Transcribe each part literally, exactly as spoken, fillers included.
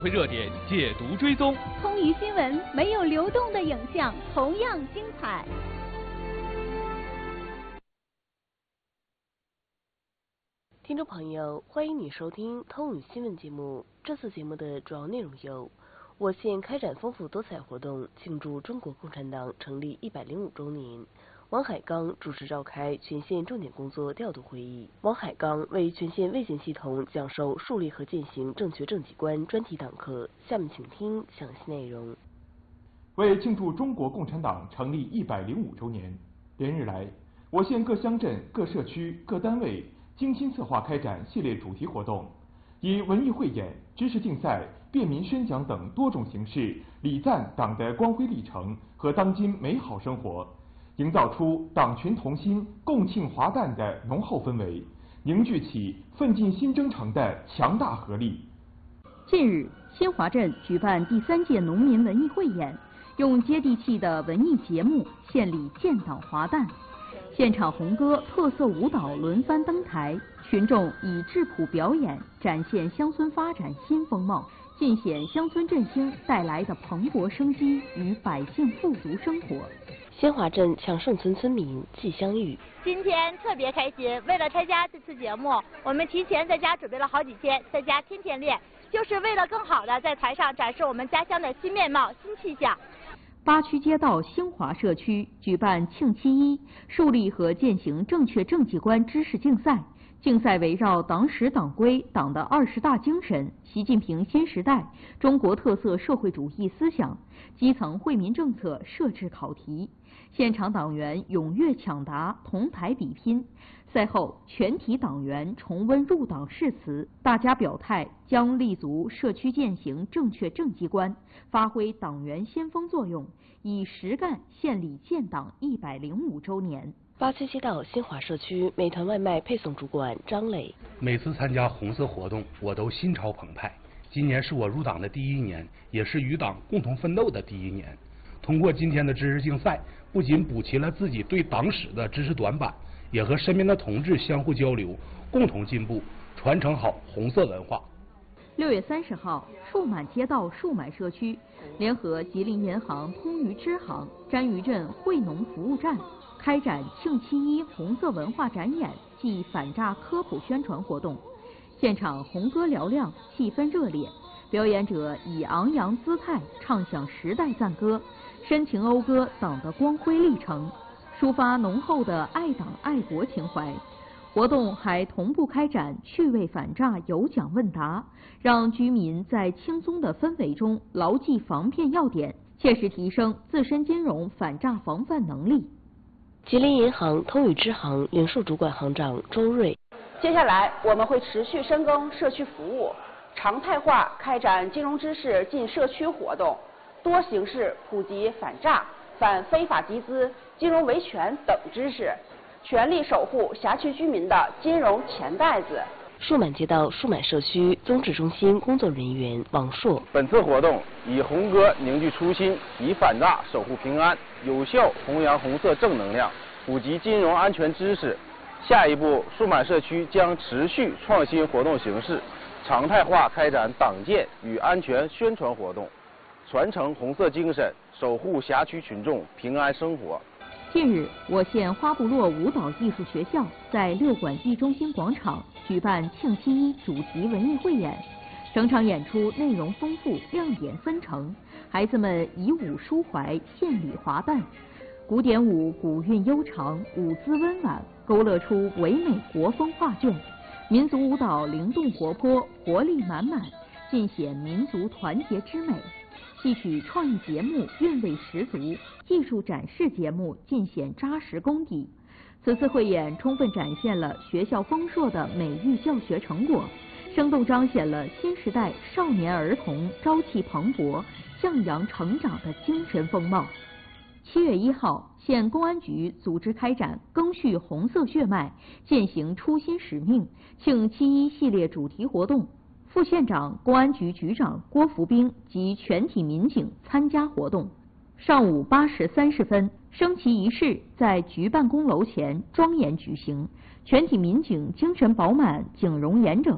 热点解读追踪， 通娱新闻没有流动的影像，同样精彩。 听众朋友，欢迎你收听通语新闻节目。这次节目的主要内容有：我县开展丰富多彩活动，庆祝中国共产党成立一百零五周年。王海刚主持召开全县重点工作调度会议。王海刚为全县卫健系统讲授树立和践行正确政绩观专题讲课。下面请听详细内容。 为庆祝中国共产党成立一百零五周年，连日来，我县各乡镇、各社区、各单位精心策划开展系列主题活动，以文艺汇演、知识竞赛、便民宣讲等多种形式，礼赞党的光辉历程和当今美好生活，营造出党群同心、共庆华诞的浓厚氛围，凝聚起奋进新征程的强大合力。 近日，新华镇举办第三届农民文艺汇演，用接地气的文艺节目献礼建党华诞。现场红歌、特色舞蹈轮番登台，群众以质朴表演展现乡村发展新风貌，尽显乡村振兴带来的蓬勃生机与百姓富足生活。 新华镇强盛村村民季香玉： 今天特别开心，为了参加这次节目，我们提前在家准备了好几天，在家天天练，就是为了更好的在台上展示我们家乡的新面貌、新气象。 八区街道兴华社区举办庆七一树立和践行正确政绩观知识竞赛，竞赛围绕党史党规、党的二十大精神、习近平新时代、中国特色社会主义思想、基层惠民政策设置考题，现场党员踊跃抢答，同台比拼。赛后，全体党员重温入党誓词，大家表态将立足社区践行正确政绩观，发挥党员先锋作用，以实干献礼建党一百零五周年。 八区街道新华社区美团外卖配送主管张磊： 每次参加红色活动，我都心潮澎湃。今年是我入党的第一年，也是与党共同奋斗的第一年。通过今天的知识竞赛，不仅补齐了自己对党史的知识短板，也和身边的同志相互交流，共同进步，传承好红色文化。 六月三十号，数满街道数满社区联合吉林银行通渝支行、詹榆镇惠农服务站开展庆七一红色文化展演暨反诈科普宣传活动。现场红歌嘹亮，气氛热烈，表演者以昂扬姿态唱响时代赞歌，深情讴歌党的光辉历程，抒发浓厚的爱党爱国情怀。活动还同步开展趣味反诈有奖问答，让居民在轻松的氛围中牢记防骗要点，切实提升自身金融反诈防范能力。 吉林银行通渝支行零售主管行长周瑞： 接下来我们会持续深耕社区服务，常态化开展金融知识进社区活动，多形式普及反诈、反非法集资、金融维权等知识，全力守护辖区居民的金融钱袋子。 数满街道数满社区综治中心工作人员王硕： 本次活动以红歌凝聚初心，以反诈守护平安，有效弘扬红色正能量，普及金融安全知识。下一步，数满社区将持续创新活动形式，常态化开展党建与安全宣传活动，传承红色精神，守护辖区群众平安生活。 近日，我县花部落舞蹈艺术学校在六馆艺中心广场举办庆七一主题文艺汇演，整场演出内容丰富，亮点纷呈，孩子们以舞抒怀，献礼华诞。古典舞古韵悠长，舞姿温婉，勾勒出唯美国风画卷；民族舞蹈灵动活泼，活力满满，尽显民族团结之美。戏曲创意节目韵味十足，技术展示节目尽显扎实功底。此次汇演充分展现了学校丰硕的美育教学成果，生动彰显了新时代少年儿童朝气蓬勃、向阳成长的精神风貌。七月一号，县公安局组织开展赓续红色血脉、践行初心使命庆七一系列主题活动。副县长、公安局局长郭福兵及全体民警参加活动。上午八时三十分，升旗仪式在局办公楼前庄严举行，全体民警精神饱满、警容严整，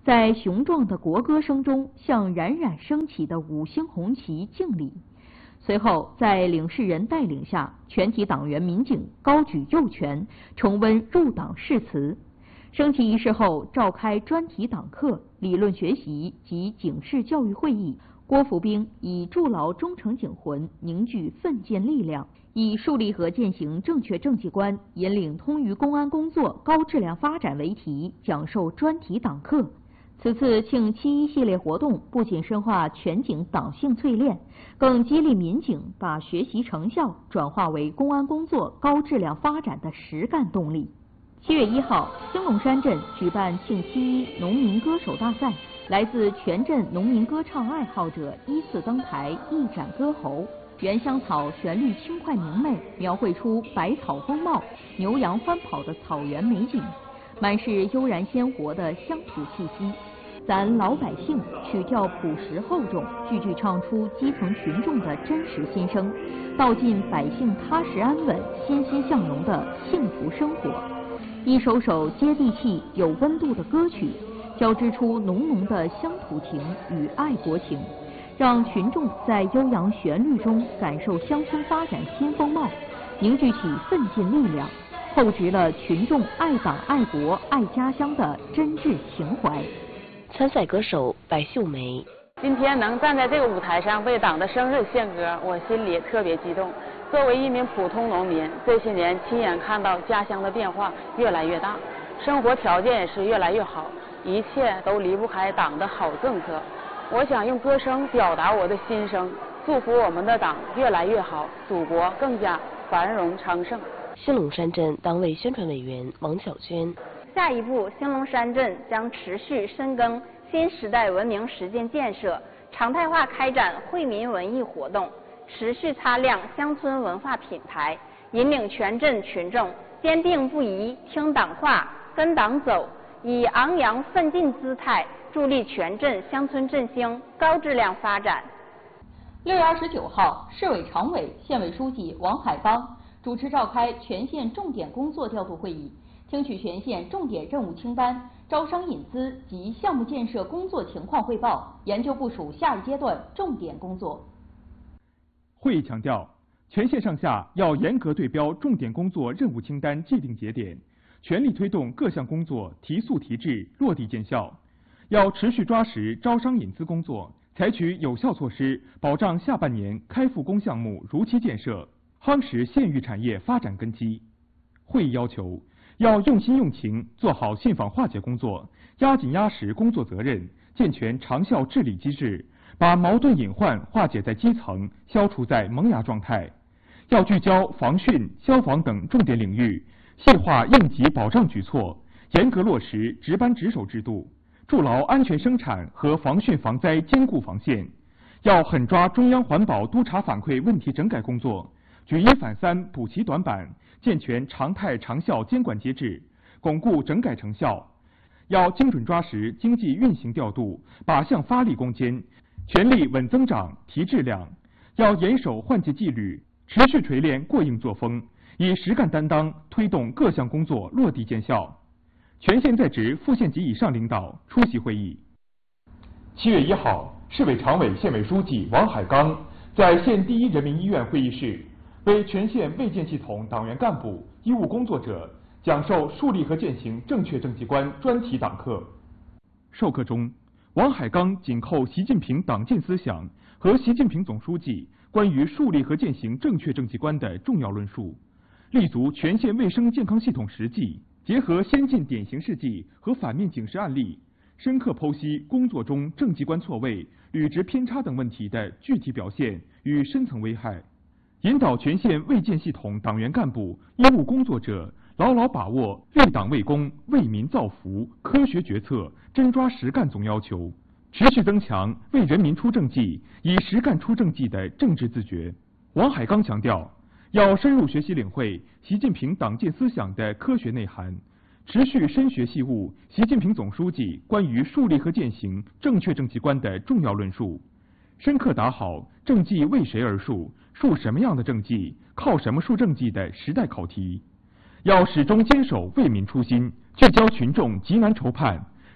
在雄壮的国歌声中向冉冉升起的五星红旗敬礼。随后，在领事人带领下，全体党员民警高举右拳，重温入党誓词。升旗仪式后，召开专题党课、理论学习及警示教育会议。郭福兵以筑牢忠诚警魂，凝聚奋进力量，以树立和践行正确政绩观，引领通渝公安工作高质量发展为题，讲授专题党课。此次庆七一系列活动不仅深化全警党性淬炼，更激励民警把学习成效转化为公安工作高质量发展的实干动力。七月一号，兴隆山镇举办庆七一农民歌手大赛，来自全镇农民歌唱爱好者依次登台，一展歌喉。原香草旋律轻快明媚，描绘出百草丰茂、牛羊欢跑的草原美景，满是悠然鲜活的乡土气息。咱老百姓曲调朴实厚重，句句唱出基层群众的真实心声，道尽百姓踏实安稳、欣欣向荣的幸福生活。一首首接地气、有温度的歌曲，交织出浓浓的乡土情与爱国情，让群众在悠扬旋律中感受乡村发展新风貌，凝聚起奋进力量，厚植了群众爱党爱国爱家乡的真挚情怀。 参赛歌手白秀梅， 今天能站在这个舞台上为党的生日献歌，我心里特别激动。作为一名普通农民，这些年亲眼看到家乡的变化越来越大，生活条件也是越来越好，一切都离不开党的好政策。我想用歌声表达我的心声，祝福我们的党越来越好，祖国更加繁荣昌盛。 兴隆山镇党委宣传委员王小娟， 下一步，兴隆山镇将持续深耕新时代文明实践建设，常态化开展惠民文艺活动，持续擦亮乡村文化品牌，引领全镇群众坚定不移听党话、跟党走，以昂扬奋进姿态助力全镇乡村振兴高质量发展。 六月二十九号，市委常委、县委书记王海刚主持召开全县重点工作调度会议，听取全县重点任务清单、招商引资及项目建设工作情况汇报，研究部署下一阶段重点工作。 会议强调，全县上下要严格对标重点工作任务清单既定节点，全力推动各项工作提速提质、落地见效。要持续抓实招商引资工作，采取有效措施，保障下半年开复工项目如期建设，夯实县域产业发展根基。会议要求，要用心用情做好信访化解工作，压紧压实工作责任，健全长效治理机制，把矛盾隐患化解在基层，消除在萌芽状态。要聚焦防汛、消防等重点领域，细化应急保障举措，严格落实值班值守制度，筑牢安全生产和防汛防灾坚固防线。要狠抓中央环保督查反馈问题整改工作，举一反三补齐短板，健全常态长效监管机制，巩固整改成效。要精准抓实经济运行调度，靶向发力攻坚，全力稳增长、提质量。要严守换届纪律，持续锤炼过硬作风，以实干担当推动各项工作落地见效。全县在职副县级以上领导出席会议。七月一号，市委常委、县委书记王海刚在县第一人民医院会议室为全县卫健系统党员干部、医务工作者讲授树立和践行正确政绩观专题党课。授课中，王海刚紧扣习近平党建思想和习近平总书记关于树立和践行正确政绩观的重要论述，立足全县卫生健康系统实际，结合先进典型事迹和反面警示案例，深刻剖析工作中政绩观错位、履职偏差等问题的具体表现与深层危害，引导全县卫健系统党员干部、医务工作者牢牢把握为党为公、为民造福、科学决策、真抓实干总要求，持续增强为人民出政绩、以实干出政绩的政治自觉。王海刚强调，要深入学习领会习近平党建思想的科学内涵，持续深学细悟习近平总书记关于树立和践行正确政绩观的重要论述，深刻打好政绩为谁而树、树什么样的政绩、靠什么树政绩的时代考题。要始终坚守为民初心，聚焦群众急难愁盼，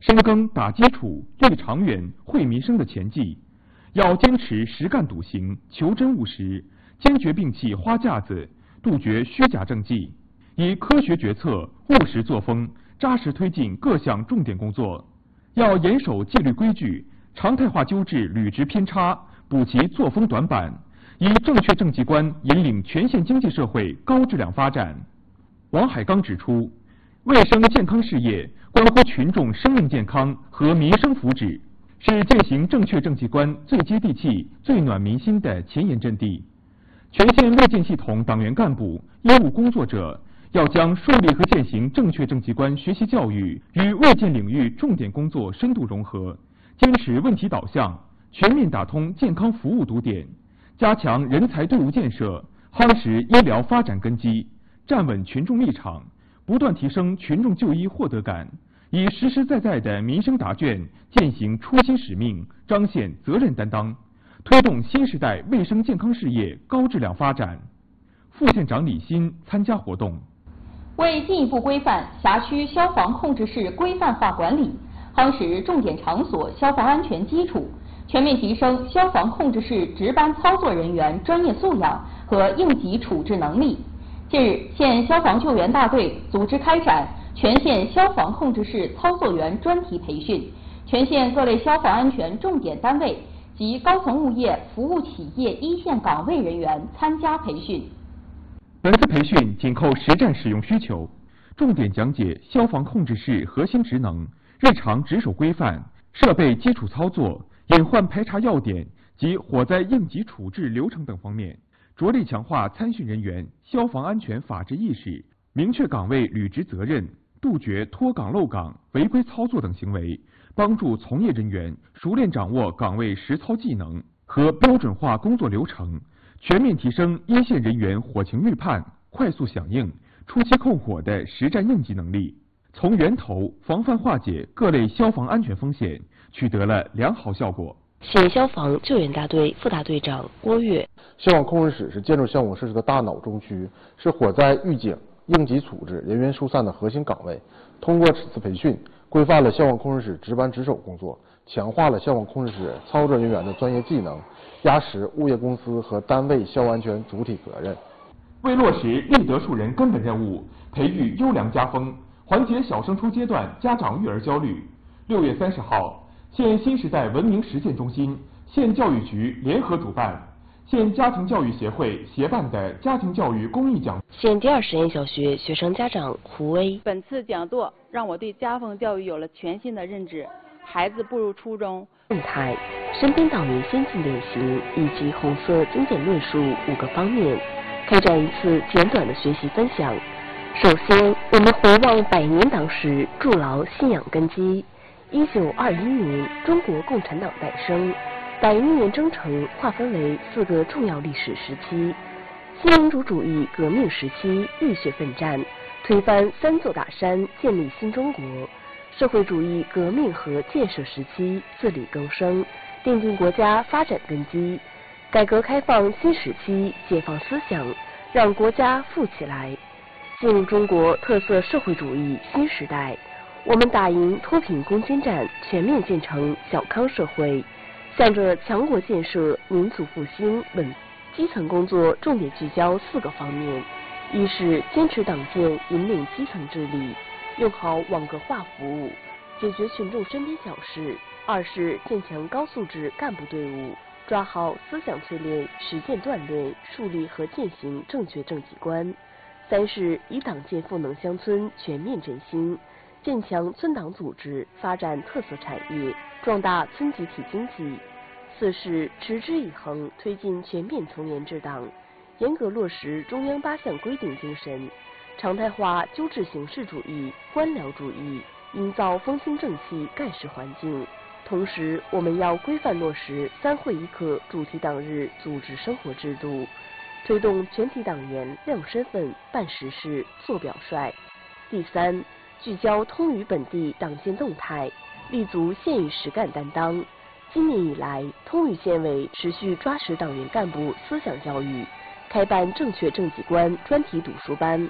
深耕打基础、立长远、惠民生的前进，要坚持实干笃行、求真务实，坚决摒弃花架子，杜绝虚假政绩，以科学决策、务实作风，扎实推进各项重点工作。要严守纪律规矩，常态化纠治履职偏差，补齐作风短板，以正确政绩观引领全县经济社会高质量发展。王海刚指出，卫生健康事业关乎群众生命健康和民生福祉，是践行正确政绩观最接地气、最暖民心的前沿阵地。全县卫健系统党员干部、业务工作者要将树立和践行正确政绩观学习教育与卫健领域重点工作深度融合，坚持问题导向，全面打通健康服务堵点，加强人才队伍建设，夯实医疗发展根基，站稳群众立场，不断提升群众就医获得感，以实实在在的民生答卷践行初心使命，彰显责任担当，推动新时代卫生健康事业高质量发展。副县长李欣参加活动。 为进一步规范辖区消防控制室规范化管理，夯实重点场所消防安全基础，全面提升消防控制室值班操作人员专业素养和应急处置能力。近日，县消防救援大队组织开展全县消防控制室操作员专题培训，全县各类消防安全重点单位及高层物业服务企业一线岗位人员参加培训。 本次培训紧扣实战使用需求，重点讲解消防控制室核心职能、日常值守规范、设备基础操作、隐患排查要点及火灾应急处置流程等方面，着力强化参训人员消防安全法治意识，明确岗位履职责任，杜绝脱岗漏岗、违规操作等行为，帮助从业人员熟练掌握岗位实操技能和标准化工作流程，全面提升一线人员火情预判、快速响应、初期控火的实战应急能力，从源头防范化解各类消防安全风险，取得了良好效果。 县消防救援大队副大队长郭跃， 消防控制室是建筑项目设施的大脑中区，是火灾预警、应急处置、人员疏散的核心岗位。通过此次培训，规范了消防控制室值班值守工作，强化了消防控制室操作人员的专业技能，压实物业公司和单位消防安全主体责任。 为落实立德树人根本任务，培育优良家风，缓解小升初阶段家长育儿焦虑，六月三十号，县新时代文明实践中心、县教育局联合主办，县家庭教育协会协办的家庭教育公益讲。 县第二实验小学学生家长胡威， 本次讲座让我对家风教育有了全新的认知。孩子步入初中， 动态、身边党员先进典型以及红色经典论述五个方面，开展一次简短的学习分享。首先，我们回望百年党史，筑牢信仰根基。一九二一年，中国共产党诞生，百余年征程划分为四个重要历史时期：新民主主义革命时期浴血奋战，推翻三座大山，建立新中国；社会主义革命和建设时期自力更生，奠定国家发展根基；改革开放新时期解放思想，让国家富起来。进入中国特色社会主义新时代，我们打赢脱贫攻坚战，全面建成小康社会，向着强国建设、民族复兴稳基层工作重点聚焦四个方面：一是坚持党建引领基层治理，用好网格化服务，解决群众身边小事；二是建强高素质干部队伍，抓好思想淬炼、实践锻炼，树立和践行正确政绩观；三是以党建赋能乡村，全面振兴，建强村党组织，发展特色产业，壮大村集体经济；四是持之以恒推进全面从严治党，严格落实中央八项规定精神，常态化纠治形式主义、官僚主义，营造风清正气干事环境。同时，我们要规范落实三会一课主题党日组织生活制度，推动全体党员亮身份、办实事、做表率。第三，聚焦通舆本地党建动态，立足县域实干担当。今年以来，通舆县委持续抓实党员干部思想教育，开办正确政绩观专题读书班，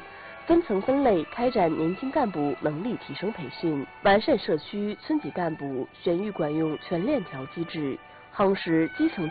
分层分类开展年轻干部能力提升培训，完善社区村级干部选育管用全链条机制，夯实基层